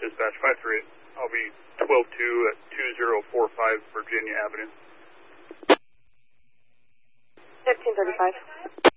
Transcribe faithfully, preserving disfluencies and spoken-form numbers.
Dispatch five three. I'll be twelve two at two zero four five Virginia Avenue. fifteen thirty-five.